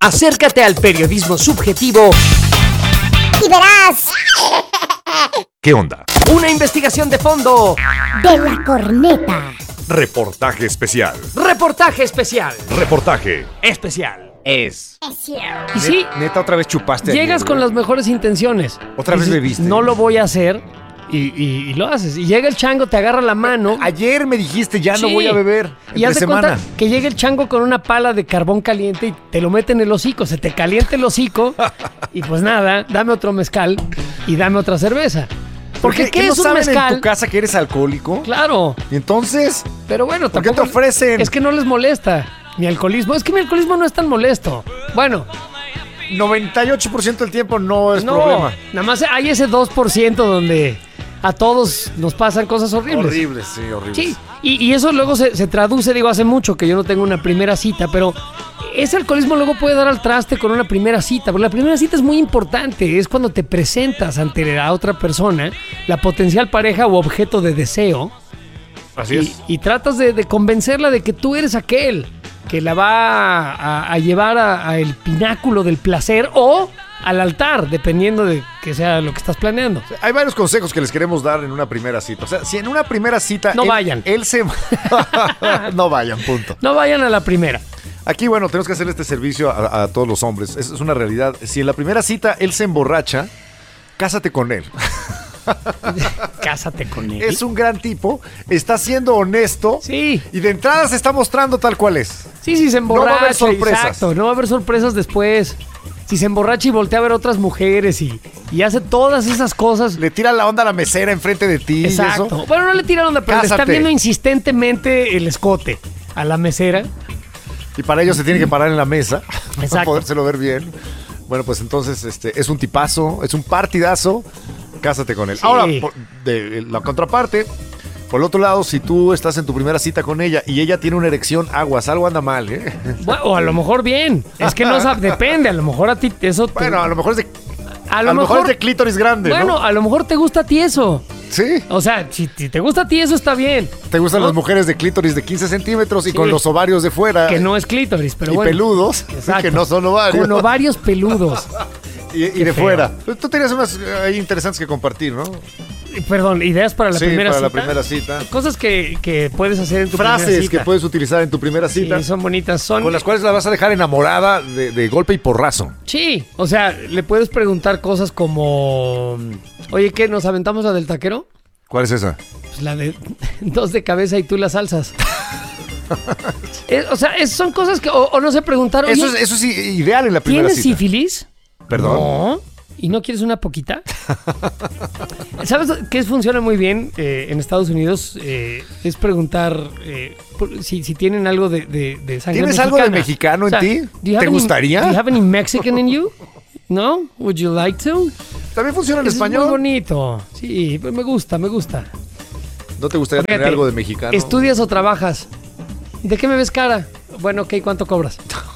Acércate al periodismo subjetivo y verás ¿Qué onda? una investigación de fondo. de la corneta. Reportaje especial. Reportaje especial. Reportaje. Especial. Es. Es cierto. Y sí, Neta, otra vez chupaste. llegas ayer, con güey. las mejores intenciones. Otra vez Dices, bebiste. No lo voy a hacer. Y lo haces. Y llega el chango, te agarra la mano. Ayer me dijiste, ya no Sí. voy a beber. Y Entre haz de semana. cuenta que llega el chango con una pala de carbón caliente y te lo mete en el hocico. Se te calienta el hocico. Y pues nada, dame otro mezcal y dame otra cerveza. Porque ¿qué no es un saben en mezcal? tu casa que eres alcohólico? Claro. Y entonces, Pero bueno, ¿por qué te tampoco. ofrecen? Es que no les molesta mi alcoholismo. Es que mi alcoholismo no es tan molesto. Bueno, 98% del tiempo no es no. problema. Nada más hay ese 2% donde a todos nos pasan cosas horribles. Horrible, sí, horrible. Sí, y eso luego se traduce, digo, hace mucho que yo no tengo una primera cita, pero ese alcoholismo luego puede dar al traste con una primera cita, porque la primera cita es muy importante, es cuando te presentas ante la otra persona, la potencial pareja o objeto de deseo, Así es. y tratas de convencerla de que tú eres aquel que la va a llevar a el pináculo del placer o al altar, dependiendo de que sea lo que estás planeando. Hay varios consejos que les queremos dar en una primera cita. O sea, si en una primera cita... No vayan. Él se... no vayan, punto. No vayan a la primera. Aquí, bueno, tenemos que hacer este servicio a todos los hombres. Es una realidad. Si en la primera cita él se emborracha, cásate con él. Cásate con él. Es un gran tipo, está siendo honesto. Sí. Y de entrada se está mostrando tal cual es. Sí, se emborracha. No va a haber sorpresas. Exacto, no va a haber sorpresas después. Si se emborracha y voltea a ver otras mujeres y hace todas esas cosas. Le tira la onda a la mesera enfrente de ti. Exacto. Y eso. Bueno, no le tira onda, pero le está Cásate. viendo insistentemente el escote a la mesera. Y para ello se tiene que parar en la mesa para Exacto. podérselo ver bien. Bueno, pues entonces es un tipazo, es un partidazo. Cásate con él. Sí. Ahora, de la contraparte, por el otro lado, si tú estás en tu primera cita con ella y ella tiene una erección, aguas, algo anda mal, ¿eh? Bueno, o a lo mejor bien. Es que no depende. A lo mejor a ti eso te... Bueno, a lo mejor es de, a lo mejor es de clítoris grande, Bueno, ¿no? a lo mejor te gusta a ti eso. Sí. O sea, si te gusta a ti eso está bien. Te gustan ¿no? las mujeres de clítoris de 15 centímetros y Sí. con los ovarios de fuera. Que no es clítoris, pero y bueno. peludos, Exacto. que no son ovarios. Con ovarios peludos. y Qué de feo. fuera. Tú tenías unas ahí interesantes que compartir, ¿no? Perdón, ideas para la Sí, primera para cita. la primera cita. Cosas que puedes hacer en tu primera Frases cita. que puedes utilizar en tu primera cita. Sí, son bonitas. Con las cuales la vas a dejar enamorada de golpe y porrazo. Sí, o sea, le puedes preguntar cosas como... Oye, ¿qué? ¿Nos aventamos la del taquero? ¿Cuál es esa? Pues la de 2 de cabeza y tú las salsas. O sea, son cosas que... O no sé, preguntar... Oye, Eso es ideal en la primera ¿tienes cita. sífilis? Perdón. No. ¿Y no quieres una poquita? ¿Sabes qué funciona muy bien en Estados Unidos? Es preguntar si tienen algo de sangre ¿Tienes mexicana. algo de mexicano en ti? do you ¿Te have any- gustaría? ¿Do you have any Mexican in you? ¿No? ¿Would you like to? También funciona en Eso es español. muy bonito. Sí, me gusta. ¿No te gustaría tener Fíjate, algo de mexicano? ¿estudias o trabajas? ¿De qué me ves cara? Bueno, ok, ¿cuánto cobras?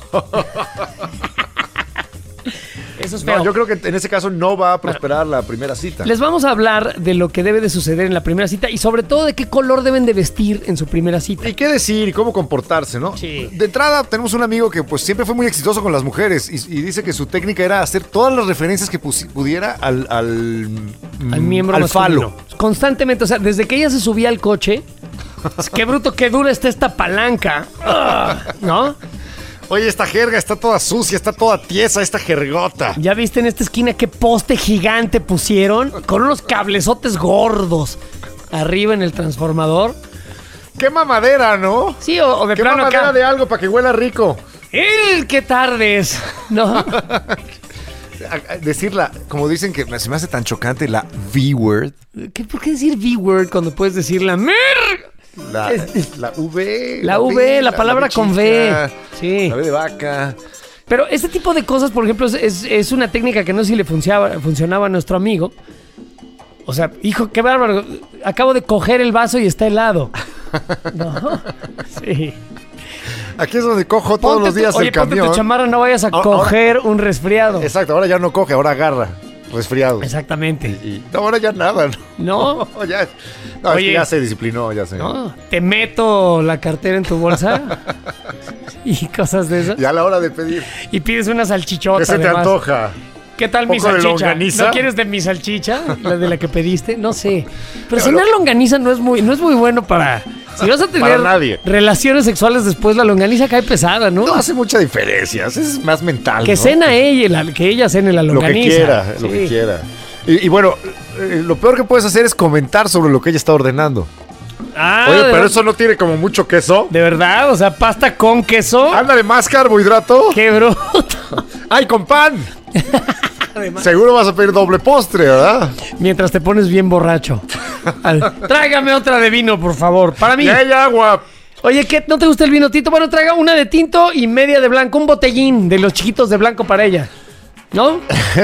Eso es feo. No, yo creo que en ese caso no va a prosperar la primera cita. Les vamos a hablar de lo que debe de suceder en la primera cita y sobre todo de qué color deben de vestir en su primera cita. Y qué decir y cómo comportarse, ¿no? Sí. De entrada tenemos un amigo que pues siempre fue muy exitoso con las mujeres y dice que su técnica era hacer todas las referencias que pudiera al Miembro al masculino. falo. Constantemente, o sea, desde que ella se subía al coche, qué bruto, qué dura está esta palanca. ¿No? Oye, esta jerga está toda sucia, está toda tiesa, esta jergota. ¿Ya viste en esta esquina qué poste gigante pusieron? Con unos cablezotes gordos arriba en el transformador. Qué mamadera, ¿no? Sí, o de Qué plano mamadera acá. de algo para que huela rico. ¡Qué tardes! ¿No? Decirla, como dicen que se me hace tan chocante, la V-word. ¿Por qué decir V-word cuando puedes decir la mer? La V. La V, la palabra con V. chica, Sí. La V de vaca. Pero este tipo de cosas, por ejemplo, es una técnica que no sé si le funcionaba a nuestro amigo. O sea, hijo, qué bárbaro. Acabo de coger el vaso y está helado. ¿No? Sí. Aquí es donde cojo todos los días el ponte camión. tu chamarra, no vayas a Ahora- coger un resfriado. Exacto, ahora ya no coge, ahora agarra. Resfriado. Exactamente. No, ahora ya nada. ¿No? Ya, es Oye. que ya se disciplinó, ya se. ¿No? Te meto la cartera en tu bolsa. y cosas de esas. Y a la hora de pedir, Y pides una salchichota. ¿qué se te además. antoja? ¿Qué tal mi ¿Poco de salchicha? longaniza? ¿No quieres de mi salchicha? La de la que pediste, no sé. Pero Pero cenar longaniza no es muy bueno para. Si vas a tener Para nadie. relaciones sexuales después, la longaniza cae pesada, ¿no? No hace mucha diferencia, es más mental. Que ¿no? cena ella, que ella cene la Lo que longaniza. quiera, lo Sí. que quiera. Y bueno, lo peor que puedes hacer es comentar sobre lo que ella está ordenando. Ah, Oye, de pero ver- eso no tiene como mucho queso. ¿De verdad? O sea, pasta con queso. Ándale, más carbohidrato. ¡Qué bruto! ¡Ay, con pan! Además, Seguro vas a pedir doble postre, ¿verdad? mientras te pones bien borracho. Tráigame otra de vino, por favor. Para mí. Y hay agua. Oye, ¿qué? ¿No te gusta el vino tinto? Bueno, traiga una de tinto y media de blanco. Un botellín de los chiquitos de blanco para ella. ¿No?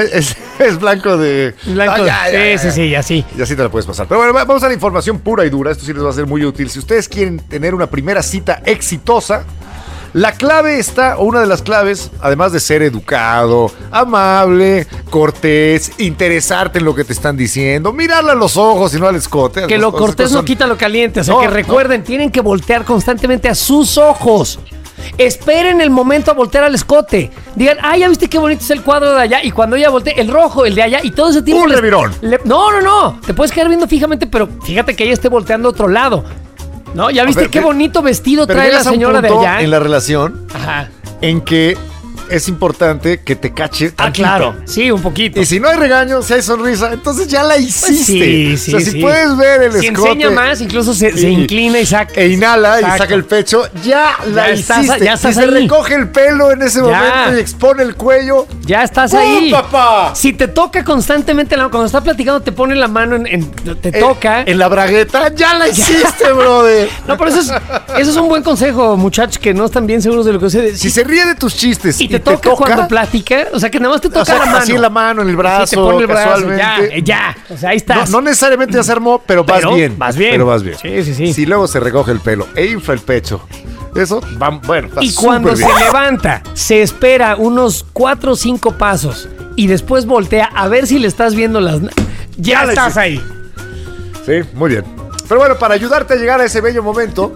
Es blanco de... Blanco. Ah, ya, Sí, así. Y así te la puedes pasar. Pero bueno, vamos a la información pura y dura. Esto sí les va a ser muy útil. Si ustedes quieren tener una primera cita exitosa, la clave está, o una de las claves, además de ser educado, amable, cortés, interesarte en lo que te están diciendo, mirarle a los ojos y no al escote. Que lo cortés no quita lo caliente. O sea, No, que recuerden, tienen que voltear constantemente a sus ojos. Esperen el momento a voltear al escote. Digan, ya viste qué bonito es el cuadro de allá. Y cuando ella voltee, el rojo, el de allá, y todo ese tiempo. Un revirón. No. Te puedes quedar viendo fijamente, pero fíjate que ella esté volteando a otro lado. ¿No? ¿Ya viste ver, qué bonito vestido Pero trae la llegas a un señora de punto allá? en la relación Ajá. en que es importante que te cache tantito. Claro. Sí, un poquito. Y si no hay regaño, si hay sonrisa, entonces ya la hiciste. Sí, o sea, si sí. puedes ver el Si escote enseña más, incluso se Sí. inclina y saca. e inhala y Exacto. saca el pecho, ya la estás- hiciste. ya estás si se ahí. recoge el pelo en ese Ya. momento y expone el cuello, Ya estás ¡pum, ahí. papá! Si te toca constantemente, cuando está platicando, te pone la mano te toca. En la bragueta, ya la hiciste, brother. No, pero eso es un buen consejo, muchachos que no están bien seguros de lo que sucede. Si se ríe de tus chistes y te toca cuando platica, o sea, que nada más te toca o sea, la mano. así en la mano, en el brazo, Sí, te pone el brazo, casualmente. ya. O sea, ahí estás. No necesariamente ya se armó, pero vas bien. Vas bien. Pero vas bien. Sí. Si luego se recoge el pelo e infla el pecho, eso va, bueno, está Y cuando súper se bien. levanta, se espera unos 4 o 5 pasos y después voltea a ver si le estás viendo ya la estás hiciste. ahí. Sí, muy bien. Pero bueno, para ayudarte a llegar a ese bello momento,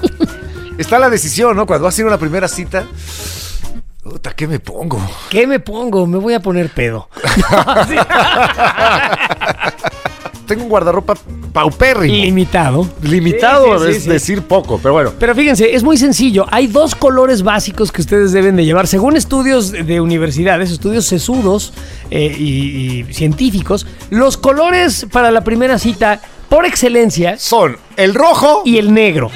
está la decisión, ¿no? Cuando vas a ir a una primera cita, puta, ¿qué me pongo? ¿Qué me pongo? Me voy a poner pedo. Sí. Tengo un guardarropa paupérrimo. Limitado. Limitado Sí, sí, es sí. decir poco, pero bueno. Pero fíjense, es muy sencillo. Hay 2 colores básicos que ustedes deben de llevar. Según estudios de universidades, estudios sesudos y científicos, los colores para la primera cita, por excelencia, Son el rojo y el negro.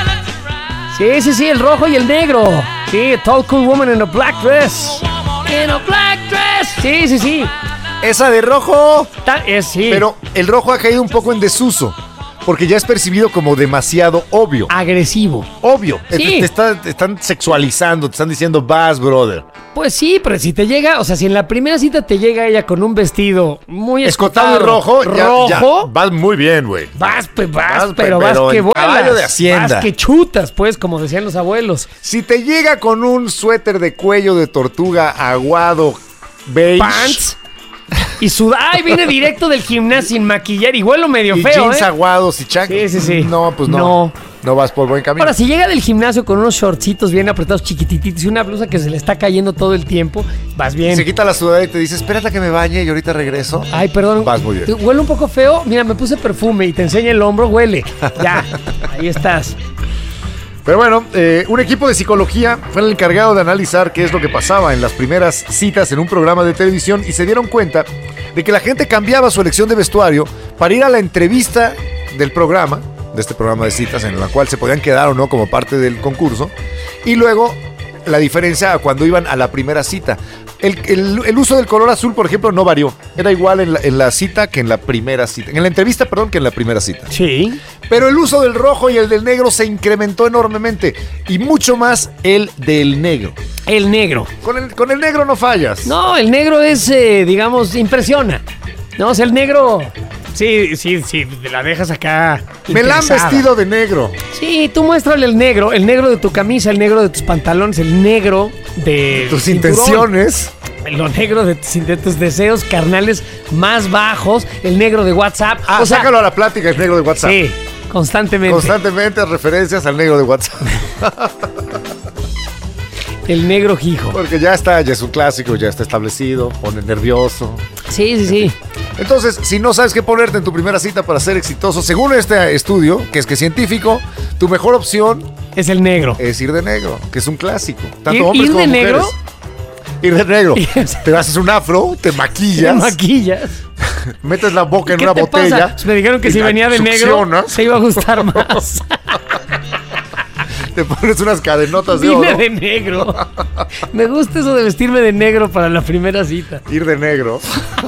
Sí, el rojo y el negro. Sí, a tall cool woman in a black dress. In a black dress. Sí. esa de rojo. Sí. Pero el rojo ha caído un poco en desuso, porque ya es percibido como demasiado obvio. agresivo. Obvio. Sí. Te están sexualizando, te están diciendo, vas, brother. Pues sí, pero si te llega, o sea, si en la primera cita te llega ella con un vestido muy Escotado y rojo, ya rojo, vas muy bien, güey. vas, pero pero vas que en vuelas. caballo de hacienda. Vas que chutas, pues, como decían los abuelos. Si te llega con un suéter de cuello de tortuga aguado, beige, Pants. Y ay, viene directo del gimnasio sin maquillar y huelo medio y feo, jeans ¿eh? aguados y chanclas. Sí. No, pues no. No. No vas por buen camino. Ahora, si llega del gimnasio con unos shortcitos bien apretados, chiquitititos y una blusa que se le está cayendo todo el tiempo, vas bien. Se quita la sudadera y te dice, espérate a que me bañe y ahorita regreso. Ay, perdón. Vas muy bien. Huele un poco feo. Mira, me puse perfume y te enseña el hombro, huele. Ya, ahí estás. Pero bueno, un equipo de psicología fue el encargado de analizar qué es lo que pasaba en las primeras citas en un programa de televisión y se dieron cuenta de que la gente cambiaba su elección de vestuario para ir a la entrevista del programa, de este programa de citas en la cual se podían quedar o no como parte del concurso, y luego la diferencia a cuando iban a la primera cita. El uso del color azul, por ejemplo, no varió. Era igual en la cita que en la primera cita. En la entrevista, perdón, que en la primera cita. Sí. Pero el uso del rojo y el del negro se incrementó enormemente. Y mucho más el del negro. El negro. Con el negro no fallas. No, el negro es, digamos, impresiona. No, o sea, el negro. Sí, la dejas acá. Me la han interesada. vestido de negro. Sí, tú muéstrale el negro de tu camisa, el negro de tus pantalones, el negro de Tus cinturón, intenciones. lo negro de tus deseos carnales más bajos, el negro de WhatsApp. Ah, o sea, sácalo a la plática, el negro de WhatsApp. sí, constantemente. Constantemente referencias al negro de WhatsApp. El negro hijo. Porque ya es un clásico, ya está establecido, pone nervioso. Sí. Entonces, si no sabes qué ponerte en tu primera cita para ser exitoso, según este estudio, que es científico, tu mejor opción Es el negro. es ir de negro, que es un clásico. Tanto ¿Ir hombres de como mujeres. negro? Ir de negro. Te haces un afro, te maquillas, Te maquillas. metes la boca en ¿Qué una te botella. pasa? Pues me dijeron que y si la venía de negro succionas, se iba a gustar más. te pones unas cadenotas de Vine oro. de negro. Me gusta eso de vestirme de negro para la primera cita. Ir de negro.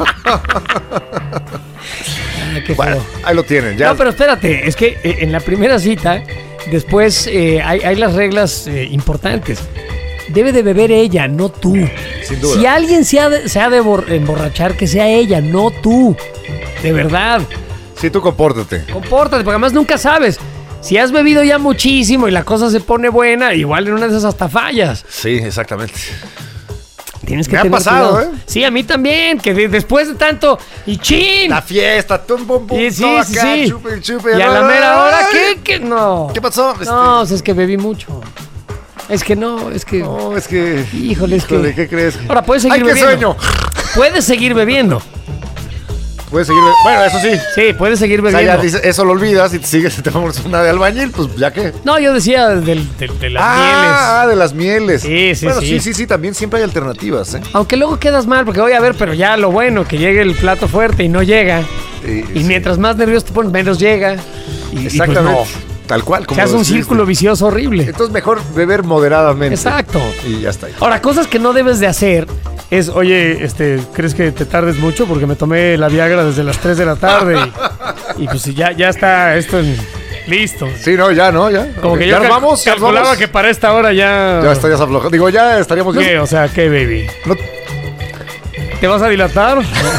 Qué Bueno, feo. ahí lo tienen. Ya. No, pero espérate, es que en la primera cita, después hay las reglas importantes. Debe de beber ella, no tú. Sin duda. Si alguien se ha de emborrachar, que sea ella, no tú. De verdad. Sí, tú compórtate. Compórtate, porque además nunca sabes. Si has bebido ya muchísimo y la cosa se pone buena, igual en una de esas hasta fallas. Sí, exactamente. Tienes que Me ha tener pasado, cuidado. Sí, a mí también, que después de tanto... ¡Y chin! La fiesta, tum, pum, pum, Sí, todo sí, acá, sí. chupe, chupe. Y a la mera hora, Ay, ¿qué? No. ¿Qué pasó? No, es que bebí mucho. Es que no, es que... No, es que... Híjole, es que... ¿qué crees? Ahora, puedes seguir ¡Ay, qué bebiendo. sueño! Puedes seguir bebiendo. Puedes seguir... Bueno, eso sí. Sí, puedes seguir O sea, bebiendo. ya dices, eso lo olvidas y te sigues y te pones una de albañil, pues ya qué. No, yo decía de las mieles. De las mieles. Sí, sí, bueno, sí. sí, también siempre hay alternativas, ¿eh? Aunque luego quedas mal, porque voy a ver, pero ya lo bueno, que llegue el plato fuerte y no llega. Y sí. mientras más nervioso te pones, menos llega. Y Exactamente. pues Tal cual. no. Como Se hace lo un dijiste. círculo vicioso horrible. Entonces mejor beber moderadamente. Exacto. Y ya está. Ahora, cosas que no debes de hacer es, oye, ¿crees que te tardes mucho? Porque me tomé la Viagra desde las 3 de la tarde. Y pues ya está esto listo. Sí, no, ya. Como que ya yo nos vamos, ya nos calculaba vamos. que para esta hora ya... Ya estarías aflojado. Digo, ya estaríamos... ¿Qué? O sea, ¿qué, baby? No ¿Te vas a dilatar?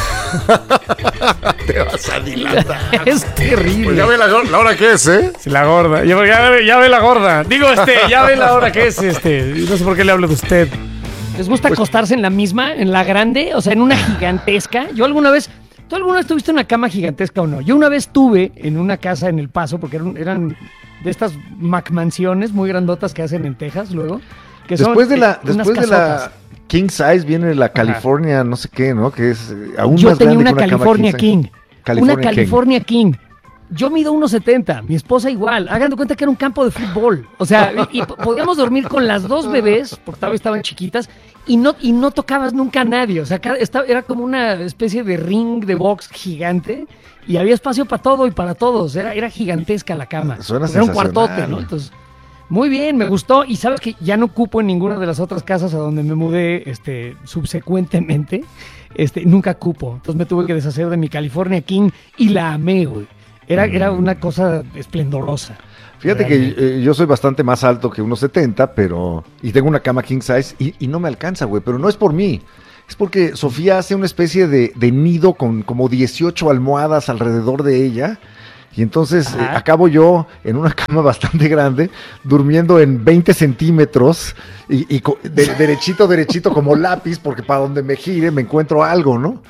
te vas a dilatar. Es terrible. Pues ya ve la hora que es, ¿eh? Sí, la gorda. Ya ve la gorda. Digo, ya ve la hora que es, No sé por qué le hablo de usted. ¿Les gusta acostarse en la misma, en la grande? O sea, en una gigantesca. ¿Tú alguna vez tuviste una cama gigantesca o no? Yo una vez tuve en una casa en El Paso, porque eran de estas McMansiones muy grandotas que hacen en Texas luego. Que Después son, de la unas casotas. King Size viene la California, no sé qué, ¿no? Que es aún Yo más tenía grande una que una California cama King. California Una King. California King. Yo mido 1.70, mi esposa igual. Hagan de cuenta que era un campo de fútbol. O sea, y podíamos dormir con las dos bebés, porque todavía estaban chiquitas, y no tocabas nunca a nadie. O sea, era como una especie de ring de box gigante, y había espacio para todo y para todos. Era gigantesca la cama. Suena Era un sensacional. cuartote, ¿no? Entonces, muy bien, me gustó. Y sabes que ya no cupo en ninguna de las otras casas a donde me mudé subsecuentemente. Nunca cupo. Entonces me tuve que deshacer de mi California King y la amé, güey. Era una cosa esplendorosa. Fíjate que yo soy bastante más alto que 1.70, pero... Y tengo una cama king size y no me alcanza, güey. Pero no es por mí. Es porque Sofía hace una especie de nido con como 18 almohadas alrededor de ella. Y entonces acabo yo en una cama bastante grande, durmiendo en 20 centímetros y derechito como lápiz, porque para donde me gire me encuentro algo, ¿no?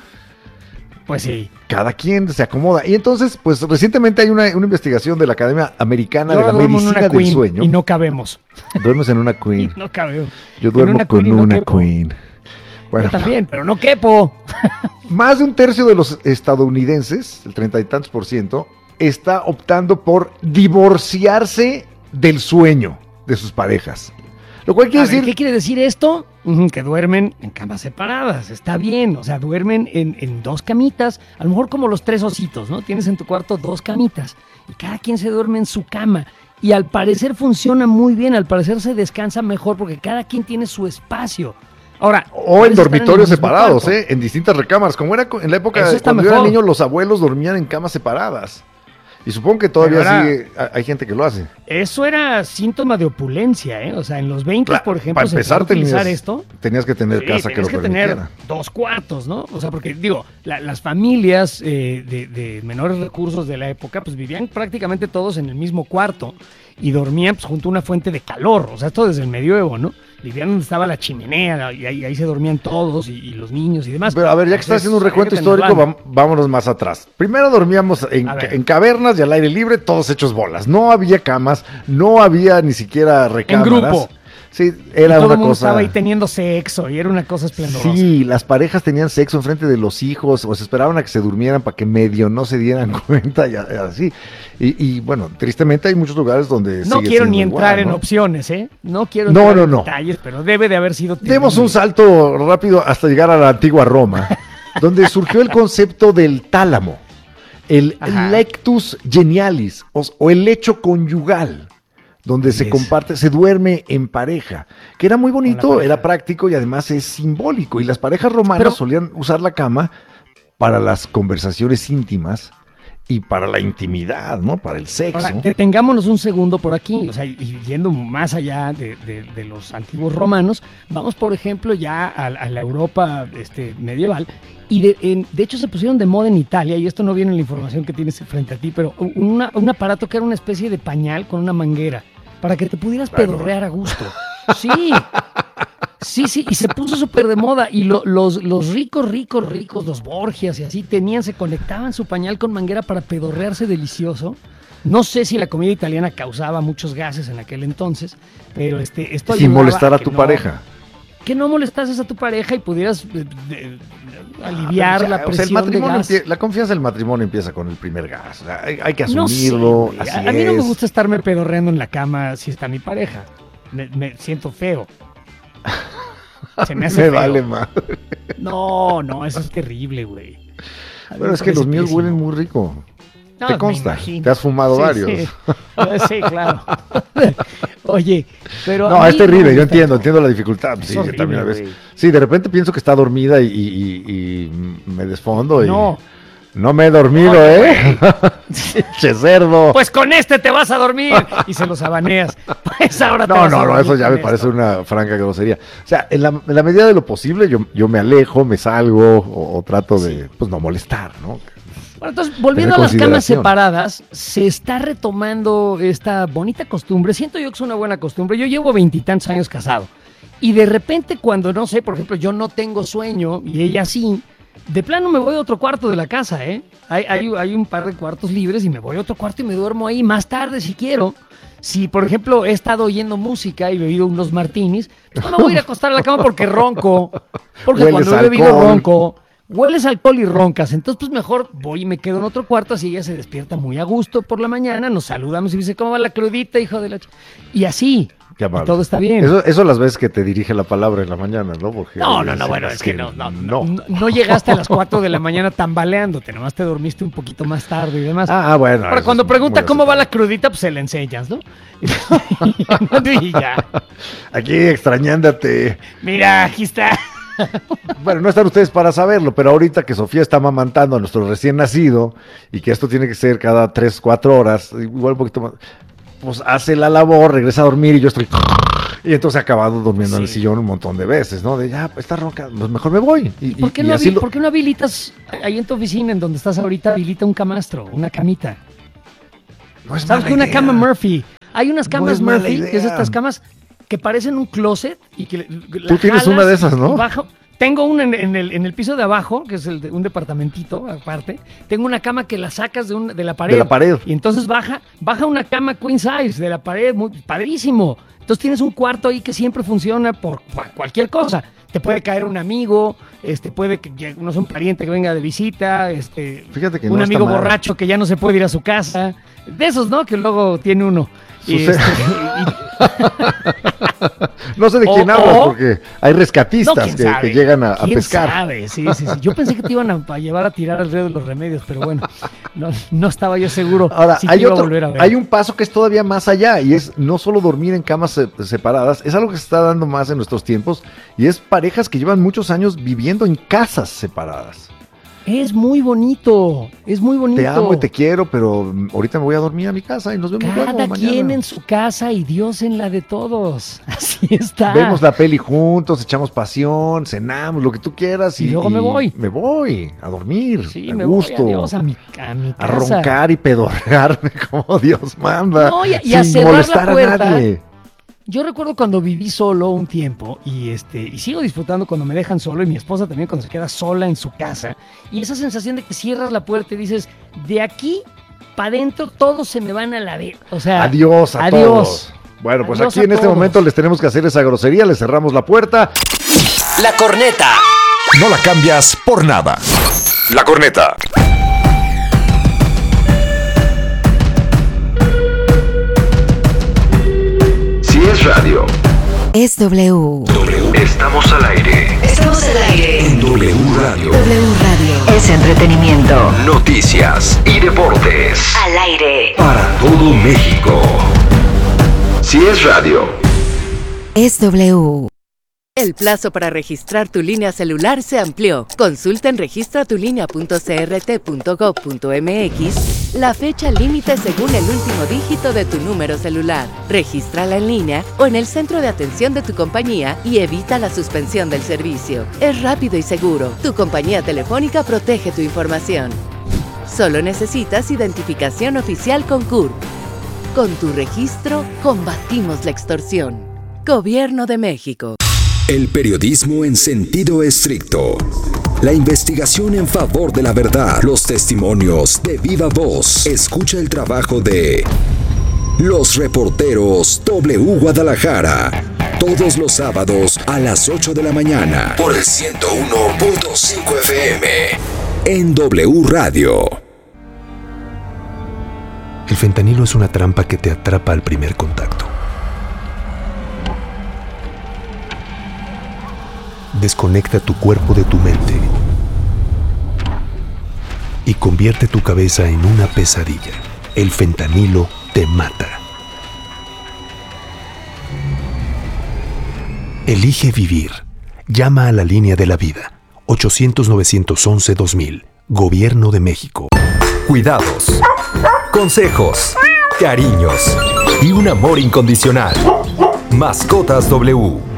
Pues sí. Cada quien se acomoda. Y entonces, pues recientemente hay una investigación de la Academia Americana de la duermo en Medicina una del queen Sueño. y no cabemos. Duermes en una queen. No cabemos. Yo En duermo una con queen y no una quepo. queen. Bueno, Yo también, pero no quepo. más de un tercio de los estadounidenses, el 30 y tantos %, está optando por divorciarse del sueño de sus parejas. Lo cual quiere decir... ¿Qué quiere decir esto? Que duermen en camas separadas. Está bien. O sea, duermen en dos camitas. A lo mejor como los tres ositos, ¿no? Tienes en tu cuarto dos camitas. Y cada quien se duerme en su cama. Y al parecer funciona muy bien. Al parecer se descansa mejor porque cada quien tiene su espacio. Ahora, O en puedes estar dormitorios el mismo separados, cuarto. en distintas recámaras. Como era en la época Eso está cuando yo era mejor. niño, los abuelos dormían en camas separadas. Y supongo que todavía Pero ahora- sigue, hay gente que lo hace. Eso era síntoma de opulencia, ¿eh? O sea, en los 20, por ejemplo, para se empezar empezó a utilizar esto. tenías que tener Sí, casa que lo tenías que tener permitiera. 2 cuartos, ¿no? O sea, porque digo, las familias de menores recursos de la época, pues vivían prácticamente todos en el mismo cuarto y dormían pues, junto a una fuente de calor. O sea, esto desde el medioevo, ¿no? Vivían donde estaba la chimenea y ahí se dormían todos y los niños y demás. Pero a ver, ya que estás haciendo un recuento Entonces, había que histórico, vámonos más atrás. Primero dormíamos A ver. en cavernas y al aire libre, todos hechos bolas. No había camas, no había ni siquiera recámaras. grupo. Sí, Y era todo una el mundo cosa. estaba ahí teniendo sexo y era una cosa esplendorosa. Sí, las parejas tenían sexo enfrente de los hijos o se esperaban a que se durmieran para que medio no se dieran cuenta y así. Y bueno, tristemente hay muchos lugares donde No sigue quiero siendo ni entrar igual, en ¿no? opciones, ¿eh? No quiero No, entrar no, en no. detalles, pero debe de haber sido Demos terrible. un salto rápido hasta llegar a la antigua Roma, donde surgió el concepto del tálamo, el Ajá. lectus genialis o el lecho conyugal, donde se Es. comparte, se duerme en pareja, que era muy bonito, pareja. era práctico y además es simbólico. Y las parejas romanas Pero- solían usar la cama para las conversaciones íntimas y para la intimidad, ¿no? Para el sexo. Ahora, detengámonos un segundo por aquí, o sea, y yendo más allá de los antiguos romanos, vamos, por ejemplo, ya a la Europa medieval, y de hecho se pusieron de moda en Italia, y esto no viene en la información que tienes frente a ti, pero un aparato que era una especie de pañal con una manguera, para que te pudieras pedorrear a gusto. Sí. Sí, y se puso súper de moda. Y los ricos, los Borgias y así, se conectaban su pañal con manguera para pedorrearse delicioso. No sé si la comida italiana causaba muchos gases en aquel entonces, pero esto Sin ayudaba molestar a que tu no- pareja. Que no molestases a tu pareja y pudieras aliviar la O sea, presión el matrimonio de gas. la confianza del matrimonio empieza con el primer gas. O sea, hay que No sé, asumirlo. güey. Así A mí no me es. gusta estarme pedorreando en la cama si está mi pareja. Me siento feo. Se me hace Me feo. vale más. No, eso es terrible, güey. A mí Bueno, me es que los parece míos pésimo. huelen muy rico. No, ¿Te me consta? imagino. Te has fumado Sí, varios. Sí, Sí, claro. Oye, pero. No, a es mí me terrible, yo gusta. entiendo la dificultad. Es Sí, yo horrible, también a veces. güey. Sí, de repente pienso que está dormida y me desfondo y No. no me he dormido, ¿eh? Che cerdo. Pues con te vas a dormir. Y se los abaneas. Pues ahora te No, vas a no, dormir eso ya con me parece esto. una franca grosería. O sea, en la medida de lo posible, yo me alejo, me salgo o trato de, pues, no molestar, ¿no? Bueno, entonces, volviendo a Tener las camas consideración. separadas, se está retomando esta bonita costumbre. Siento yo que es una buena costumbre. Yo llevo 20 y tantos años casado. Y de repente, cuando no sé, por ejemplo, yo no tengo sueño y ella sí, de plano me voy a otro cuarto de la casa, ¿eh? Hay un par de cuartos libres y me voy a otro cuarto y me duermo ahí más tarde si quiero. Si, por ejemplo, he estado oyendo música y bebido unos martinis, pues no me voy a ir a acostar a la cama porque ronco. Porque Hueles cuando he bebido alcohol. ronco, hueles alcohol y roncas. Entonces, pues mejor voy y me quedo en otro cuarto, así ella se despierta muy a gusto por la mañana, nos saludamos y dice, ¿cómo va la crudita, hijo de la Y así. Qué Y amable. todo está bien. Eso las veces que te dirige la palabra en la mañana, ¿no? Porque No, sí, bueno, es que no llegaste a las 4 de la mañana tambaleándote, nomás te dormiste un poquito más tarde y demás. Bueno. Ahora, eso cuando es pregunta muy cómo va la aceptable. crudita, pues se la enseñas, ¿no? Y ya. Aquí extrañándote. Mira, aquí está. Bueno, no están ustedes para saberlo, pero ahorita que Sofía está amamantando a nuestro recién nacido y que esto tiene que ser cada 3, 4 horas, igual un poquito más, pues hace la labor, regresa a dormir y yo estoy... Y entonces he acabado durmiendo en el Sí. sillón un montón de veces, ¿no? De ya, está ronca, pues mejor me voy. ¿Por qué, y no, así lo- ¿Por qué no habilitas ahí en tu oficina, en donde estás ahorita, habilita un camastro, una camita? No es ¿Sabes mala que una idea. cama Murphy? Hay unas No camas es mala Murphy, que es idea. estas camas que parecen un closet y que Tú tienes una de esas, ¿no? Tengo una en el piso de abajo, que es un departamentito aparte. Tengo una cama que la sacas de la pared. De la pared. Y entonces baja una cama queen size de la pared, muy padrísimo. Entonces tienes un cuarto ahí que siempre funciona por cualquier cosa. Te puede caer un amigo, puede que no sé, un pariente que venga de visita, Fíjate que un no está amigo mal. borracho que ya no se puede ir a su casa. De esos, ¿no? Que luego tiene uno. Y, Sucede. No sé de quién O- hablas o- porque hay rescatistas ¿quién que sabe? llegan a ¿Quién pescar. sabe? Sí. Yo pensé que te iban a llevar a tirar al río de los remedios, pero bueno, no estaba yo seguro. Ahora, si te hay iba a volver a ver. hay un paso que es todavía más allá y es no solo dormir en camas separadas, es algo que se está dando más en nuestros tiempos y es parejas que llevan muchos años viviendo en casas separadas. Es muy bonito, es muy bonito. Te amo y te quiero, pero ahorita me voy a dormir a mi casa y nos vemos luego Cada mañana. quien en su casa y Dios en la de todos. Así está. Vemos la peli juntos, echamos pasión, cenamos, lo que tú quieras Y luego me voy. Me voy a dormir, Sí, a me gusto, voy, adiós, a mi a casa. roncar y pedorrearme como Dios manda, No, y a sin cerrar la molestar a puerta. nadie. Yo recuerdo cuando viví solo un tiempo y sigo disfrutando cuando me dejan solo y mi esposa también cuando se queda sola en su casa y esa sensación de que cierras la puerta y dices, de aquí para adentro todos se me van a la vez. O sea, Adiós a todos. Bueno, pues Adiós aquí a en este todos. momento les tenemos que hacer esa grosería, les cerramos la puerta. La corneta. No la cambias por nada. La corneta. Si es radio, Es W. estamos al aire. Estamos al aire. En W Radio. W Radio. Es entretenimiento. Noticias y deportes. Al aire. Para todo México. Si es radio. Es W. El plazo para registrar tu línea celular se amplió. Consulta en registratulínea.crt.gov.mx la fecha límite según el último dígito de tu número celular. Regístrala en línea o en el centro de atención de tu compañía y evita la suspensión del servicio. Es rápido y seguro. Tu compañía telefónica protege tu información. Solo necesitas identificación oficial con CURP. Con tu registro, combatimos la extorsión. Gobierno de México. El periodismo en sentido estricto. La investigación en favor de la verdad. Los testimonios de viva voz. Escucha el trabajo de los reporteros W Guadalajara. Todos los sábados a las 8 de la mañana. Por el 101.5 FM. En W Radio. El fentanilo es una trampa que te atrapa al primer contacto. Desconecta tu cuerpo de tu mente y convierte tu cabeza en una pesadilla. El fentanilo te mata. Elige vivir. Llama a la línea de la vida. 800-911-2000. Gobierno de México. Cuidados, consejos, cariños y un amor incondicional. Mascotas W.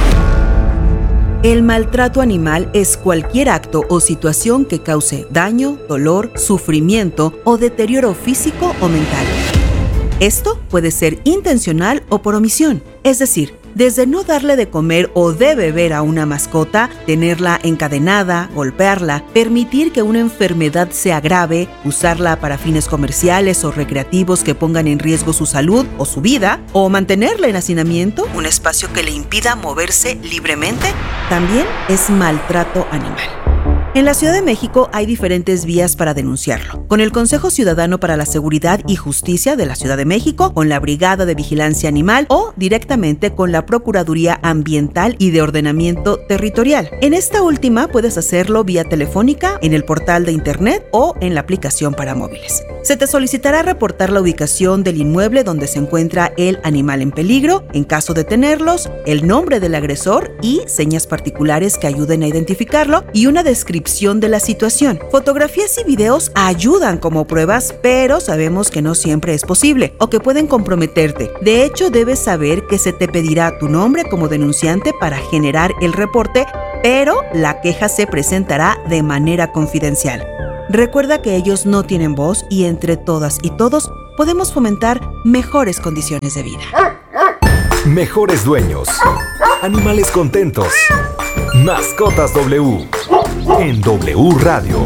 El maltrato animal es cualquier acto o situación que cause daño, dolor, sufrimiento o deterioro físico o mental. Esto puede ser intencional o por omisión, es decir, desde no darle de comer o de beber a una mascota, tenerla encadenada, golpearla, permitir que una enfermedad se agrave, usarla para fines comerciales o recreativos que pongan en riesgo su salud o su vida, o mantenerla en hacinamiento, un espacio que le impida moverse libremente, también es maltrato animal. En la Ciudad de México hay diferentes vías para denunciarlo. Con el Consejo Ciudadano para la Seguridad y Justicia de la Ciudad de México, con la Brigada de Vigilancia Animal o directamente con la Procuraduría Ambiental y de Ordenamiento Territorial. En esta última puedes hacerlo vía telefónica, en el portal de internet o en la aplicación para móviles. Se te solicitará reportar la ubicación del inmueble donde se encuentra el animal en peligro, en caso de tenerlos, el nombre del agresor y señas particulares que ayuden a identificarlo y una descripción de la situación. Fotografías y videos ayudan como pruebas, pero sabemos que no siempre es posible o que pueden comprometerte. De hecho, debes saber que se te pedirá tu nombre como denunciante para generar el reporte, pero la queja se presentará de manera confidencial. Recuerda que ellos no tienen voz y entre todas y todos podemos fomentar mejores condiciones de vida. Mejores dueños. Animales contentos. Mascotas W. En W Radio.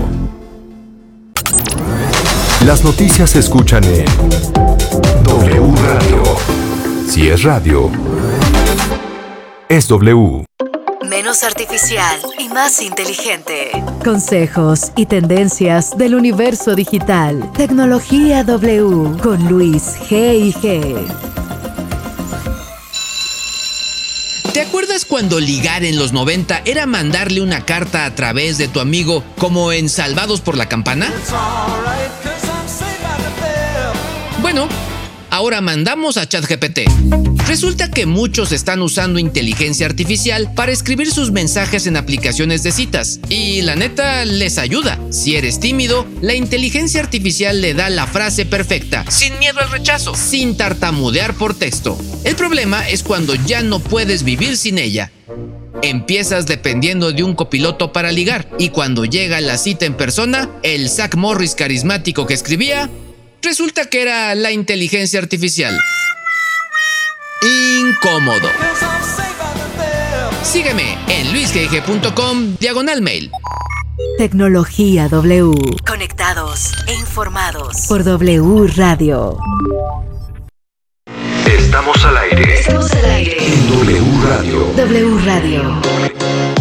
Las noticias se escuchan en W Radio. Si es radio, es W. Menos artificial y más inteligente. Consejos y tendencias del universo digital. Tecnología W con Luis G&G. ¿Te acuerdas cuando ligar en los 90 era mandarle una carta a través de tu amigo como en Salvados por la Campana? Bueno, ahora mandamos a ChatGPT. Resulta que muchos están usando inteligencia artificial para escribir sus mensajes en aplicaciones de citas. Y la neta, les ayuda. Si eres tímido, la inteligencia artificial le da la frase perfecta, sin miedo al rechazo, sin tartamudear por texto. El problema es cuando ya no puedes vivir sin ella. Empiezas dependiendo de un copiloto para ligar, y cuando llega la cita en persona, el Zach Morris carismático que escribía, resulta que era la inteligencia artificial. Incómodo. Sígueme en luisgg.com/mail. Tecnología W. Conectados e informados por W Radio. Estamos al aire. Estamos al aire. En W Radio. W Radio.